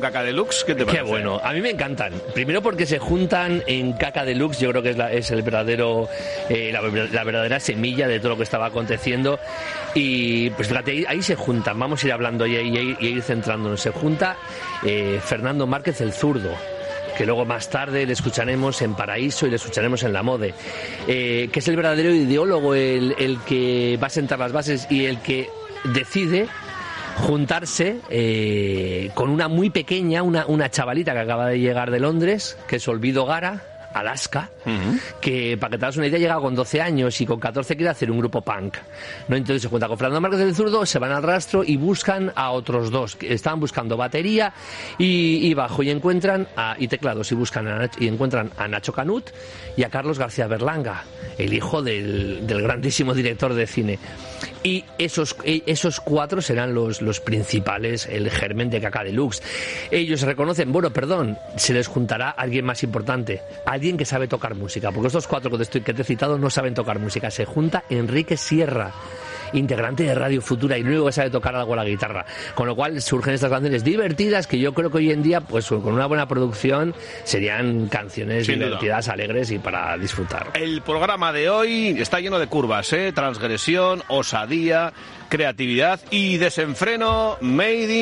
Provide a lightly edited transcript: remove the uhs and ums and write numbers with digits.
Caca Deluxe, ¿qué te parece? Qué bueno, a mí me encantan. Primero porque se juntan en Caca Deluxe, yo creo que es el verdadero, la verdadera semilla de todo lo que estaba aconteciendo. Y pues fíjate, ahí se juntan, vamos a ir hablando y ir centrándonos. Se junta Fernando Márquez el zurdo, que luego más tarde le escucharemos en Paraíso y le escucharemos en La Mode, que es el verdadero ideólogo, el que va a sentar las bases y el que decide juntarse con una muy pequeña, una chavalita que acaba de llegar de Londres, que es Olvido Gara, Alaska, que para que te hagas una idea llega con 12 años y con 14 quiere hacer un grupo punk, ¿no? Entonces se junta con Fernando Márquez del Zurdo, se van al rastro y buscan a otros dos, que estaban buscando batería y bajo, y encuentran y teclados, y encuentran a Nacho Canut y a Carlos García Berlanga, el hijo del grandísimo director de cine. Y esos cuatro serán los principales, el germen de Caca Deluxe. Ellos se reconocen, se les juntará alguien más importante, alguien que sabe tocar música, porque estos cuatro que te he citado no saben tocar música. Se junta Enrique Sierra, integrante de Radio Futura y luego sabe tocar algo la guitarra, con lo cual surgen estas canciones divertidas que yo creo que hoy en día, pues con una buena producción, serían canciones divertidas, alegres y para disfrutar. El programa de hoy está lleno de curvas, transgresión, osadía, creatividad y desenfreno made in